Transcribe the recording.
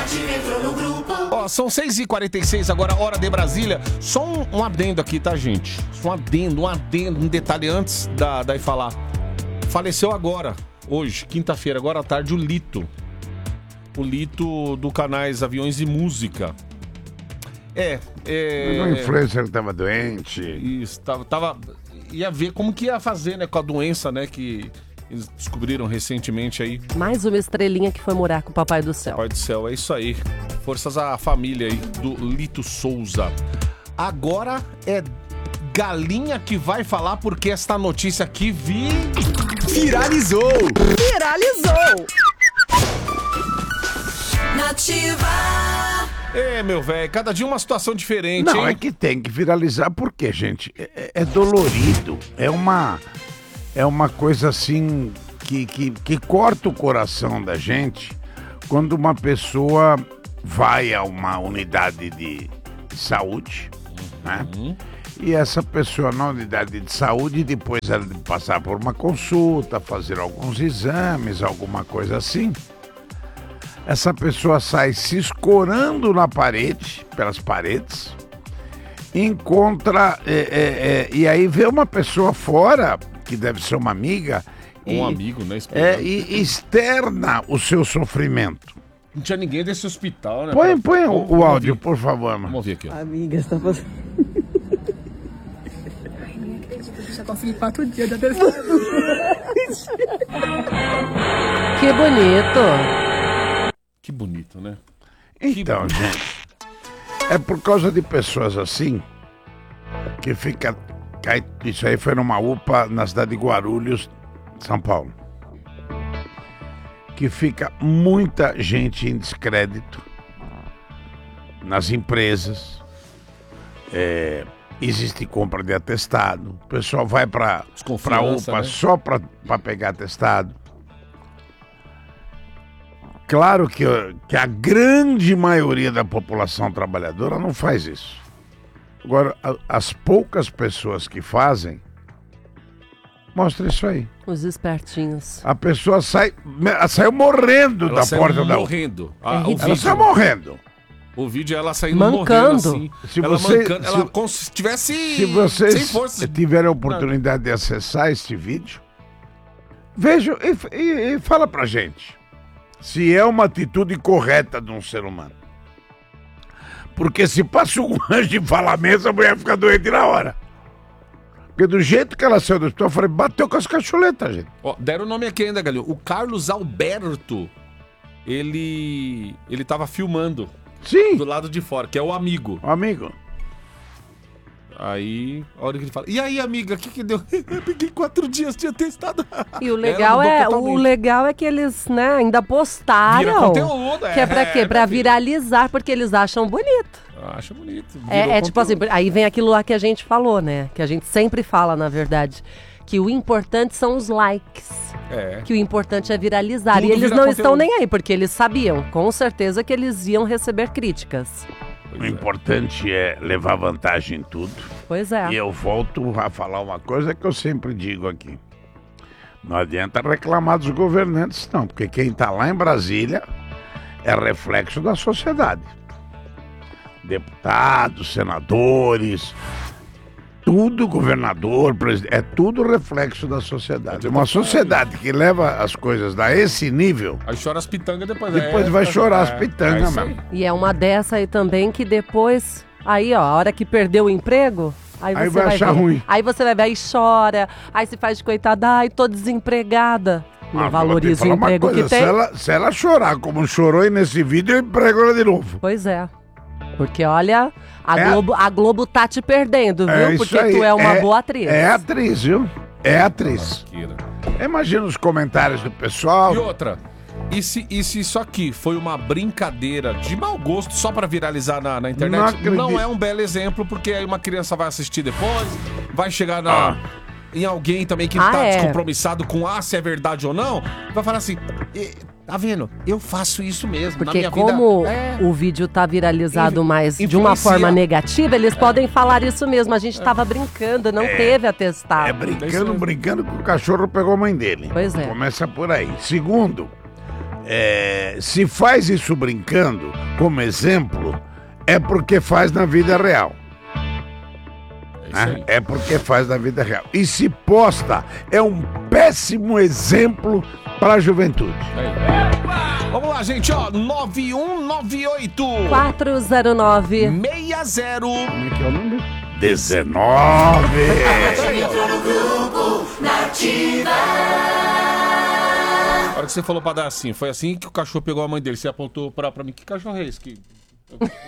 entrou no grupo. Ó, são 6h46 agora, hora de Brasília. Só um adendo aqui, tá, gente? Só um adendo, um detalhe antes da falar. Faleceu agora, hoje, quinta-feira, agora à tarde, o Lito. O Lito do Canais Aviões e Música. O influencer tava doente. Isso, ia ver como que ia fazer, né, com a doença, né, que eles descobriram recentemente aí. Mais uma estrelinha que foi morar com o Papai do Céu. Papai do Céu, é isso aí. Forças à família aí do Lito Souza. Agora é Galinha que vai falar porque esta notícia aqui viralizou. Nativa. Meu velho, cada dia uma situação diferente, Não, hein? é que tem que viralizar porque, gente, é dolorido. É uma coisa assim que corta o coração da gente quando uma pessoa vai a uma unidade de saúde, né? E essa pessoa na unidade de saúde, depois ela de passar por uma consulta, fazer alguns exames, alguma coisa assim, essa pessoa sai se escorando na parede, pelas paredes, encontra, e aí vê uma pessoa fora, que deve ser uma amiga, Um amigo, né? e externa o seu sofrimento. Não tinha ninguém desse hospital, né? Põe o Vamos áudio, ouvir. por favor, mano. Vamos ouvir aqui, ó. Amiga, você tá fazendo... Ai, nem acredito que já consegui 4 dias de atestado. Que bonito. Que bonito, né? Então, gente, é por causa de pessoas assim que fica... Isso aí foi numa UPA na cidade de Guarulhos, São Paulo. Que fica muita gente em descrédito nas empresas. Existe compra de atestado. O pessoal vai para Desconfiança, UPA, né? só para pegar atestado. Claro que a grande maioria da população trabalhadora não faz isso. Agora, as poucas pessoas que fazem, mostra isso aí. Os espertinhos. A pessoa saiu morrendo Ela da saiu porta da UPA. morrendo. Ela saiu morrendo. O vídeo é ela saindo Mancando. morrendo assim. Se ela você- mancando, se- ela como se tivesse Se vocês sem força. tiverem a oportunidade de acessar este vídeo, vejam e fala pra gente se é uma atitude correta de um ser humano. Porque se passa um anjo e fala mesmo, a mulher fica doente na hora. Porque do jeito que ela saiu do hospital, eu falei, bateu com as cacholetas, gente. Ó, deram o nome aqui ainda, Galinho. O Carlos Alberto, ele tava filmando Sim, do lado de fora, que é o amigo. amigo. Aí, a hora que ele fala, e aí, amiga, o que deu? Eu peguei 4 dias de atestado. E o Ela legal mudou o totalmente. legal é que eles, né, ainda Vira postaram. conteúdo, Que é pra quê? Pra viralizar, porque eles acham bonito. Acho bonito. É tipo assim, aí vem aquilo lá que a gente falou, né? Que a gente sempre fala, na verdade. Que o importante são os likes. Que o importante é viralizar. Tudo E eles vira não conteúdo. estão nem aí, porque eles sabiam, com certeza, que eles iam receber críticas. O importante é levar vantagem em tudo. Pois é. E eu volto a falar uma coisa que eu sempre digo aqui. Não adianta reclamar dos governantes, não. Porque quem está lá em Brasília é reflexo da sociedade. Deputados, senadores, tudo, governador, presidente, é tudo reflexo da sociedade. Uma sociedade que leva as coisas a esse nível, Aí chora as pitangas depois. depois vai chorar as pitangas isso aí. mesmo. E é uma dessa aí também que depois, aí ó, a hora que perdeu o emprego, aí você vai achar ver. ruim. Aí você vai ver, aí chora, aí se faz de coitada, ai, tô desempregada. Não valoriza o Vou te falar uma emprego que coisa, tem. Se ela chorar como chorou aí nesse vídeo, eu emprego ela de novo. Pois é. Porque olha, a É. Globo tá te perdendo, viu? isso Porque aí, tu é uma boa atriz. É atriz, viu? É atriz. Imagina os comentários do pessoal. E outra, e se isso aqui foi uma brincadeira de mau gosto só pra viralizar na Não internet, acredito. não é um belo exemplo, porque aí uma criança vai assistir depois, vai chegar em alguém também que tá descompromissado com se é verdade ou não, vai falar assim, tá vendo? Eu faço isso mesmo, na Porque minha como vida. o vídeo tá viralizado mais de uma influencia. forma negativa, eles podem falar isso mesmo. A gente tava brincando, não teve atestado. É brincando que o cachorro pegou a mãe dele. Pois é. Começa por aí. Segundo, se faz isso brincando, como exemplo, é porque faz na vida real. É porque faz na vida real. E se posta, é um péssimo exemplo para a juventude. Vamos lá, gente, ó. 9198 409 60. Como é que é o número? 19. A hora que você falou pra dar assim, foi assim que o cachorro pegou a mãe dele. Você apontou pra mim, que cachorro é esse?